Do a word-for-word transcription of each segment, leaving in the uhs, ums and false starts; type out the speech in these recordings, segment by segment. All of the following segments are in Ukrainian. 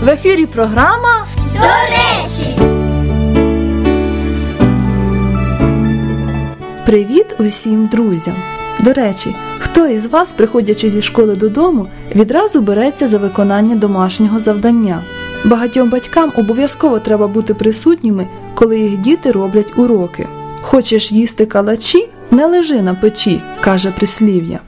В ефірі програма «До речі». Привіт усім друзям! До речі, хто із вас, приходячи зі школи додому, відразу береться за виконання домашнього завдання? Багатьом батькам обов'язково треба бути присутніми, коли їх діти роблять уроки. Хочеш їсти калачі? Не лежи на печі, каже прислів'я.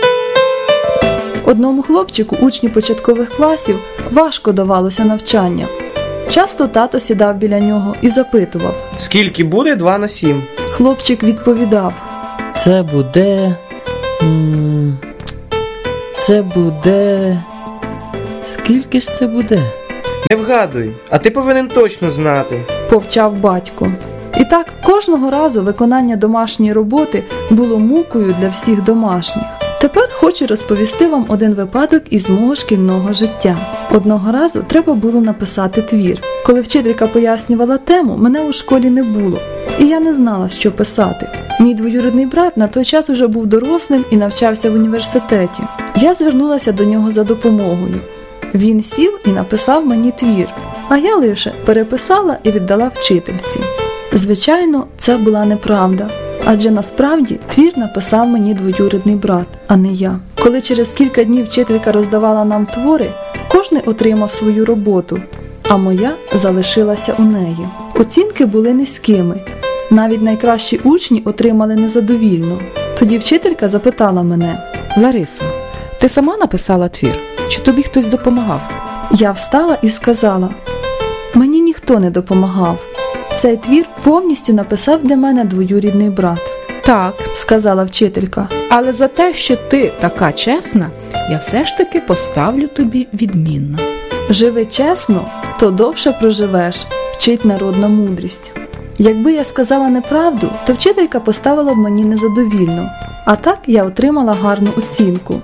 Одному хлопчику, учню початкових класів, важко давалося навчання. Часто тато сідав біля нього і запитував: «Скільки буде два на сім?» Хлопчик відповідав: Це буде... М- Це буде... Скільки ж це буде? Не вгадуй, а ти повинен точно знати. Повчав батько. І так, кожного разу виконання домашньої роботи було мукою для всіх домашніх. Тепер хочу розповісти вам один випадок із мого шкільного життя. Одного разу треба було написати твір. Коли вчителька пояснювала тему, мене у школі не було, і я не знала, що писати. Мій двоюрідний брат на той час уже був дорослим і навчався в університеті. Я звернулася до нього за допомогою. Він сів і написав мені твір, а я лише переписала і віддала вчительці. Звичайно, це була неправда, адже насправді твір написав мені двоюрідний брат, а не я. Коли через кілька днів вчителька роздавала нам твори, кожний отримав свою роботу, а моя залишилася у неї. Оцінки були низькими, навіть найкращі учні отримали незадовільно. Тоді вчителька запитала мене: Ларисо, ти сама написала твір? Чи тобі хтось допомагав? Я встала і сказала: мені ніхто не допомагав. Цей твір повністю написав для мене двоюрідний брат. Так, Сказала вчителька. але за те, що ти така чесна, я все ж таки поставлю тобі відмінно. Живи чесно, то довше проживеш, вчить народна мудрість. Якби я сказала неправду, то вчителька поставила б мені незадовільно, а так я отримала гарну оцінку.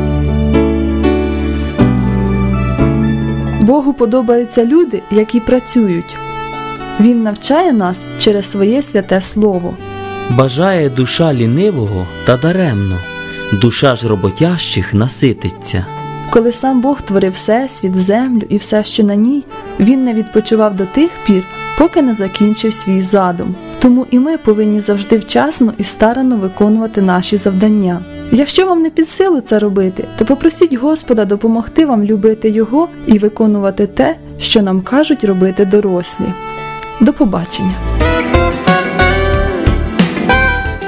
Богу подобаються люди, які працюють. Він навчає нас через своє святе слово. Бажає душа лінивого та даремно, душа ж роботящих насититься. Коли сам Бог творив всесвіт, землю і все, що на ній, Він не відпочивав до тих пір, поки не закінчив свій задум. Тому і ми повинні завжди вчасно і старанно виконувати наші завдання. Якщо вам не під силу це робити, то попросіть Господа допомогти вам любити Його і виконувати те, що нам кажуть робити дорослі. До побачення!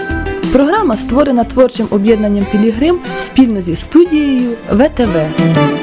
Програма створена творчим об'єднанням «Пілігрим» спільно зі студією ВТВ.